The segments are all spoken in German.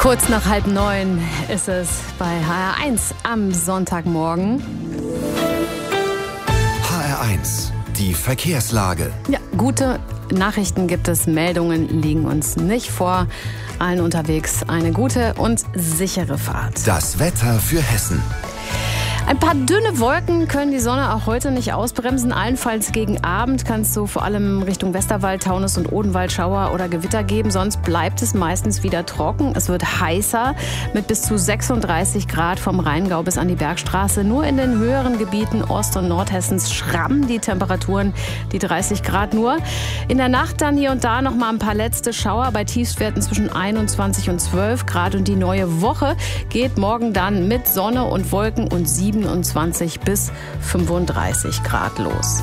Kurz nach 8:30 ist es bei HR1 am Sonntagmorgen. HR1, die Verkehrslage. Ja, gute Nachrichten gibt es, Meldungen liegen uns nicht vor. Allen unterwegs eine gute und sichere Fahrt. Das Wetter für Hessen. Ein paar dünne Wolken können die Sonne auch heute nicht ausbremsen. Allenfalls gegen Abend kann es so vor allem Richtung Westerwald, Taunus und Odenwald Schauer oder Gewitter geben. Sonst bleibt es meistens wieder trocken. Es wird heißer mit bis zu 36 Grad vom Rheingau bis an die Bergstraße. Nur in den höheren Gebieten Ost- und Nordhessens schrammen die Temperaturen die 30 Grad nur. In der Nacht dann hier und da noch mal ein paar letzte Schauer bei Tiefstwerten zwischen 21 und 12 Grad. Und die neue Woche geht morgen dann mit Sonne und Wolken und 27 bis 35 Grad los.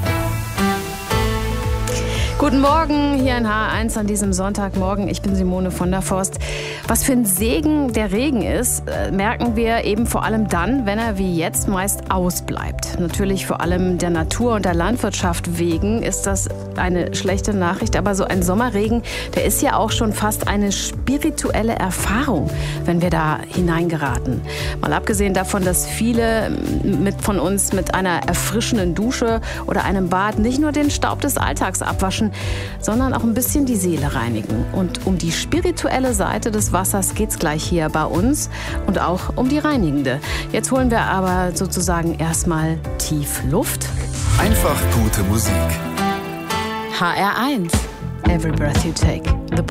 Guten Morgen, hier in HR1 an diesem Sonntagmorgen. Ich bin Simone von der Forst. Was für ein Segen der Regen ist, merken wir eben vor allem dann, wenn er wie jetzt meist ausbleibt. Natürlich vor allem der Natur und der Landwirtschaft wegen ist das eine schlechte Nachricht. Aber so ein Sommerregen, der ist ja auch schon fast eine spirituelle Erfahrung, wenn wir da hineingeraten. Mal abgesehen davon, dass viele von uns mit einer erfrischenden Dusche oder einem Bad nicht nur den Staub des Alltags abwaschen, sondern auch ein bisschen die Seele reinigen. Und um die spirituelle Seite des Wassers geht's gleich hier bei uns und auch um die reinigende. Jetzt holen wir aber sozusagen erstmal tief Luft. Einfach gute Musik. HR1. Every breath you take. The